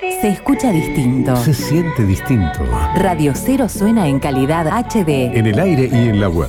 Se escucha distinto. Se siente distinto. Radio Cero suena en calidad HD. En el aire y en la web.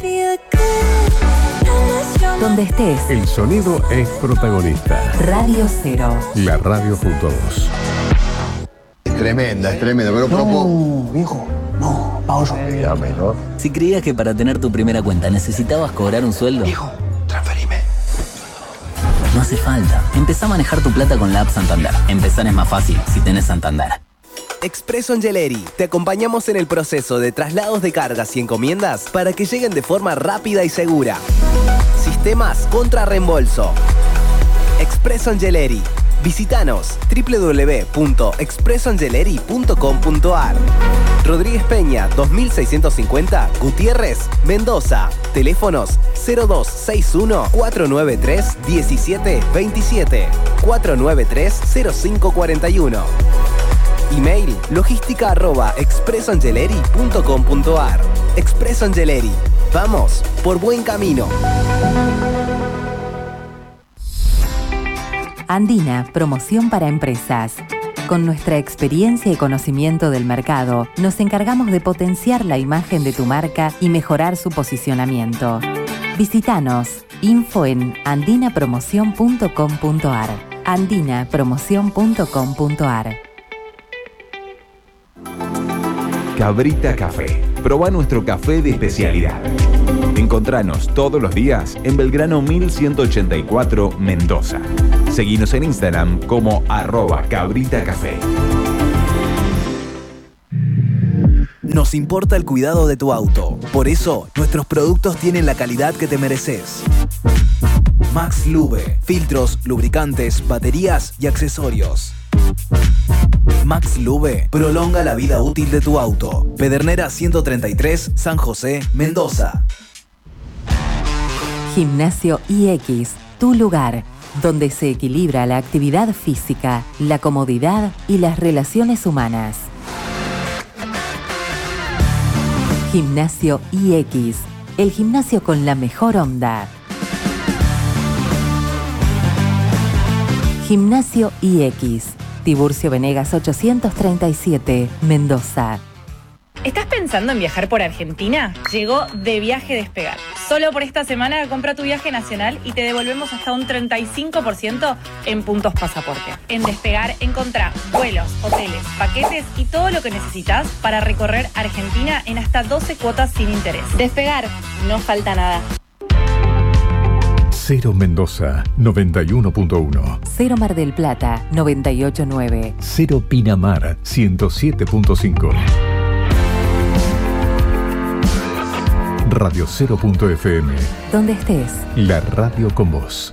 Donde estés. El sonido es protagonista. Radio Cero. La radio junto a vos. Es tremenda, pero No, viejo, no, pausa. Si creías que para tener tu primera cuenta necesitabas cobrar un sueldo, Viejo, transferime. no hace falta. Empezá a manejar tu plata con la app Santander. Empezar es más fácil si tenés Santander. Expreso Angeleri. Te acompañamos en el proceso de traslados de cargas y encomiendas para que lleguen de forma rápida y segura. Sistemas contra reembolso. Expreso Angeleri. Visítanos www.expresoangeleri.com.ar. Rodríguez Peña, 2650, Gutiérrez, Mendoza. Teléfonos 0261-493-1727, 493-0541. Email logística@expresoangeleri.com.ar. Expreso Angeleri. Vamos por buen camino. Andina, promoción para empresas. Con nuestra experiencia y conocimiento del mercado, nos encargamos de potenciar la imagen de tu marca y mejorar su posicionamiento. Visítanos. Info en andinapromoción.com.ar. andinapromoción.com.ar. Cabrita Café. Probá nuestro café de especialidad. Encontranos todos los días en Belgrano 1184, Mendoza. Seguinos en Instagram como @cabritacafé. Nos importa el cuidado de tu auto. Por eso, nuestros productos tienen la calidad que te mereces. Max Lube. Filtros, lubricantes, baterías y accesorios. Max Lube prolonga la vida útil de tu auto. Pedernera 133, San José, Mendoza. Gimnasio IX, tu lugar, donde se equilibra la actividad física, la comodidad y las relaciones humanas. Gimnasio IX, el gimnasio con la mejor onda. Gimnasio IX, Tiburcio Venegas 837, Mendoza. ¿Estás pensando en viajar por Argentina? Llegó De Viaje Despegar. Solo por esta semana compra tu viaje nacional y te devolvemos hasta un 35% en puntos pasaporte. En Despegar encontrá vuelos, hoteles, paquetes y todo lo que necesitas para recorrer Argentina en hasta 12 cuotas sin interés. Despegar, no falta nada. Cero Mendoza 91.1. Cero Mar del Plata 98.9. Cero Pinamar 107.5. Radio Cero.fm. Donde estés. La radio con vos.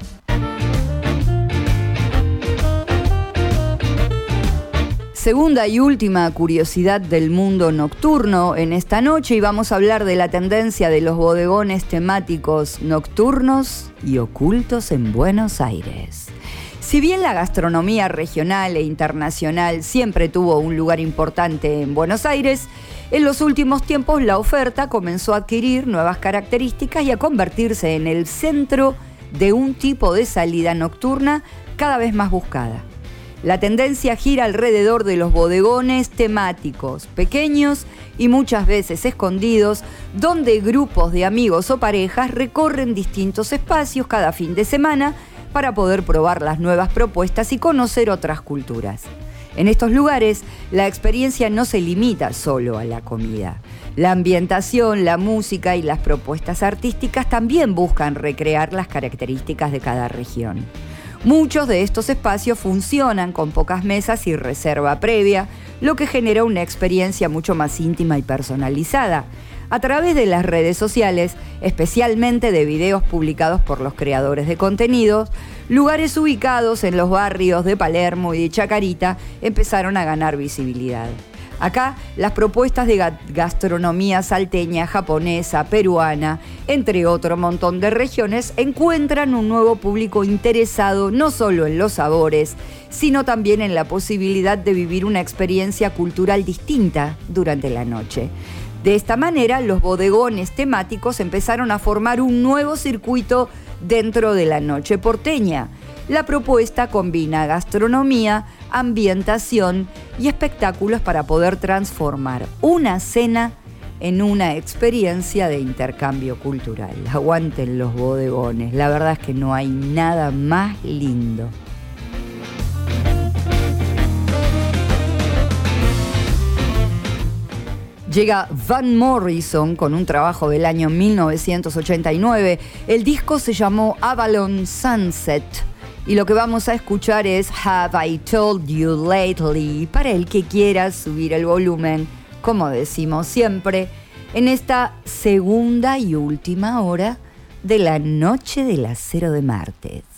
Segunda y última curiosidad del mundo nocturno en esta noche, y vamos a hablar de la tendencia de los bodegones temáticos nocturnos y ocultos en Buenos Aires. Si bien la gastronomía regional e internacional siempre tuvo un lugar importante en Buenos Aires, en los últimos tiempos la oferta comenzó a adquirir nuevas características y a convertirse en el centro de un tipo de salida nocturna cada vez más buscada. La tendencia gira alrededor de los bodegones temáticos, pequeños y muchas veces escondidos, donde grupos de amigos o parejas recorren distintos espacios cada fin de semana para poder probar las nuevas propuestas y conocer otras culturas. En estos lugares, la experiencia no se limita solo a la comida. La ambientación, la música y las propuestas artísticas también buscan recrear las características de cada región. Muchos de estos espacios funcionan con pocas mesas y reserva previa, lo que genera una experiencia mucho más íntima y personalizada. A través de las redes sociales, especialmente de videos publicados por los creadores de contenidos, lugares ubicados en los barrios de Palermo y de Chacarita empezaron a ganar visibilidad. Acá, las propuestas de gastronomía salteña, japonesa, peruana, entre otro montón de regiones, encuentran un nuevo público interesado no solo en los sabores, sino también en la posibilidad de vivir una experiencia cultural distinta durante la noche. De esta manera, los bodegones temáticos empezaron a formar un nuevo circuito dentro de la noche porteña. La propuesta combina gastronomía, ambientación y espectáculos para poder transformar una cena en una experiencia de intercambio cultural. Aguanten los bodegones, la verdad es que no hay nada más lindo. Llega Van Morrison con un trabajo del año 1989. El disco se llamó Avalon Sunset y lo que vamos a escuchar es Have I Told You Lately, para el que quiera subir el volumen, como decimos siempre, en esta segunda y última hora de la noche del acero de martes.